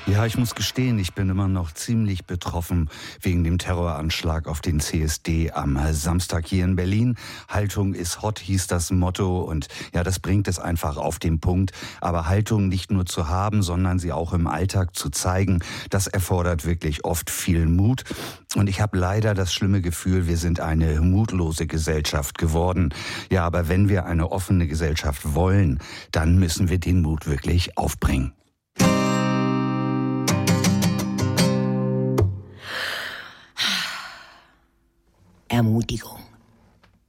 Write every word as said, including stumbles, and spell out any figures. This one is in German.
Ja, ich muss gestehen, ich bin immer noch ziemlich betroffen wegen dem Terroranschlag auf den C S D am Samstag hier in Berlin. Haltung ist hot, hieß das Motto, und ja, das bringt es einfach auf den Punkt. Aber Haltung nicht nur zu haben, sondern sie auch im Alltag zu zeigen, das erfordert wirklich oft viel Mut. Und ich habe leider das schlimme Gefühl, wir sind eine mutlose Gesellschaft geworden. Ja, aber wenn wir eine offene Gesellschaft wollen, dann müssen wir den Mut wirklich aufbringen. Ermutigung.